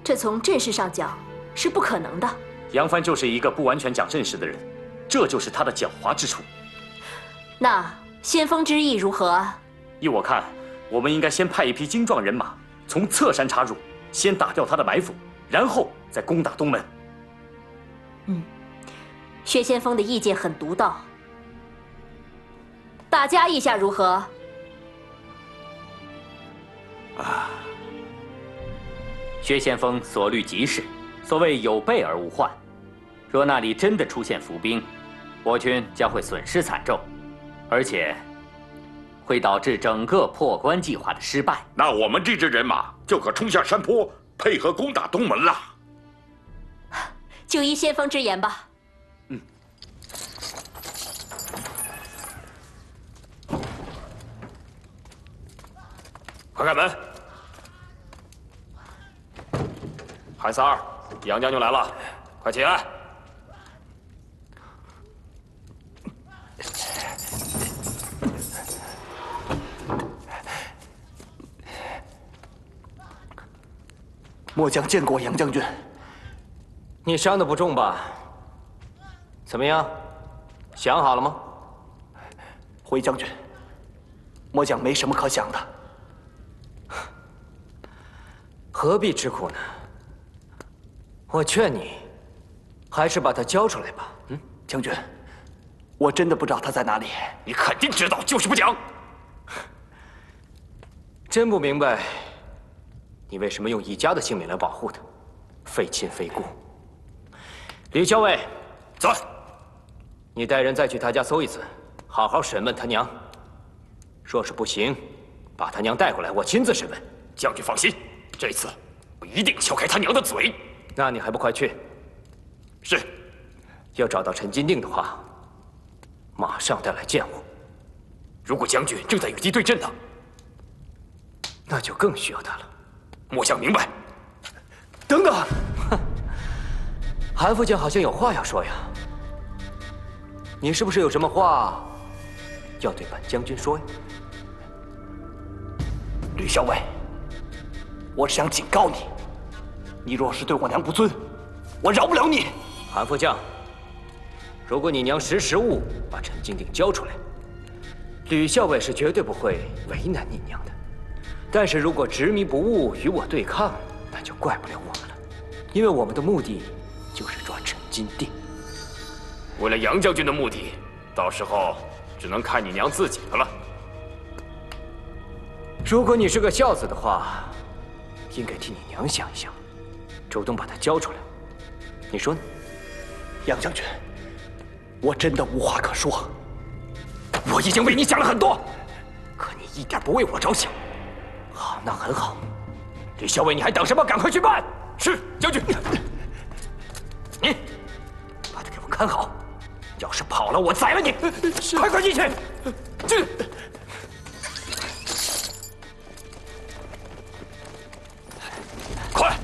这从阵势上讲是不可能的。 杨帆就是一个不完全讲阵势的人，这就是他的狡猾之处。 那先锋之意如何？ 依我看，我们应该先派一批精壮人马从侧山插入，先打掉他的埋伏，然后再攻打东门。 薛先锋的意见很独到，大家意下如何？ 薛先锋所虑极是，所谓有备而无患。若那里真的出现伏兵，我军将会损失惨重，而且会导致整个破关计划的失败。 那我们这支人马就可冲下山坡，配合攻打东门了。 就依先锋之言吧。 快开门！韩三儿，杨将军来了，快起来！ 末将见过杨将军。 你伤得不重吧？怎么样？想好了吗？ 回将军，末将没什么可想的。 何必吃苦呢？我劝你，还是把他交出来吧。 将军，我真的不知道他在哪里。 你肯定知道，就是不讲。 真不明白，你为什么用一家的性命来保护他，非亲非故。吕校尉， 走。 你带人再去他家搜一次，好好审问他娘。若是不行，把他娘带过来，我亲自审问。 将军放心，这次我一定撬开他娘的嘴。 那你还不快去？ 是。 要找到陈金定的话，马上带来见我。 如果将军正在与敌对阵呢？ 那就更需要他了。 末将明白。 等等，韩副将好像有话要说呀。你是不是有什么话要对本将军说呀？ 吕校尉，我只想警告你，你若是对我娘不尊，我饶不了你。 韩副将，如果你娘识时务，把陈金定交出来，吕校尉是绝对不会为难你娘的。但是如果执迷不悟，与我对抗，那就怪不了我们了，因为我们的目的就是抓陈金定。 为了杨将军的目的，到时候只能看你娘自己的了。 如果你是个孝子的话，应该替你娘想一想，主动把她交出来。你说呢？ 杨将军，我真的无话可说。 我已经为你想了很多， 可你一点不为我着想。好，那很好。吕校尉，你还等什么？赶快去办！ 是，将军。 你把他给我看好，要是跑了，我宰了你！快快进去！进！ 快！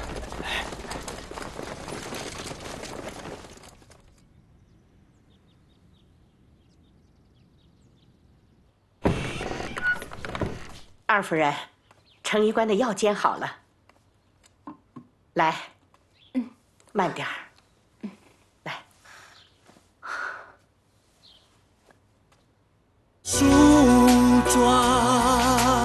二夫人，程医官的药煎好了，来，慢点儿，来。 梳妆。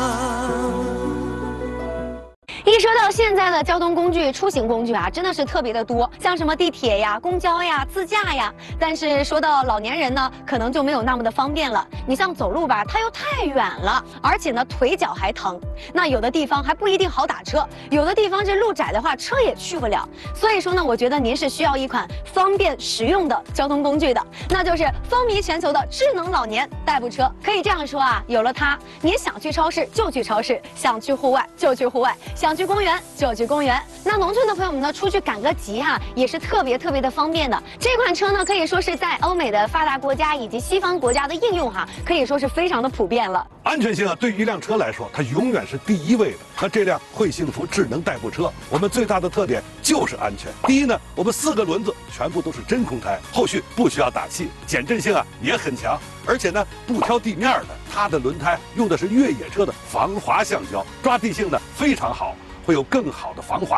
一说到现在的交通工具、出行工具啊，真的是特别的多，像什么地铁呀、公交呀、自驾呀。但是说到老年人呢，可能就没有那么的方便了。你像走路吧，它又太远了，而且呢腿脚还疼。那有的地方还不一定好打车，有的地方这路窄的话，车也去不了。所以说呢，我觉得您是需要一款方便实用的交通工具的，那就是风靡全球的智能老年代步车。可以这样说啊，有了它，您想去超市就去超市，想去户外就去户外，想去公园就去公园。那农村的朋友们呢，出去赶个集哈，也是特别的方便的。这款车呢，可以说是在欧美的发达国家以及西方国家的应用哈，可以说是非常的普遍了。 安全性啊，对于一辆车来说，它永远是第一位的。那这辆会幸福智能代步车，我们最大的特点就是安全。第一呢，我们4个轮子全部都是真空胎，后续不需要打气，减震性啊也很强。而且呢，不挑地面的，它的轮胎用的是越野车的防滑橡胶，抓地性呢非常好，会有更好的防滑。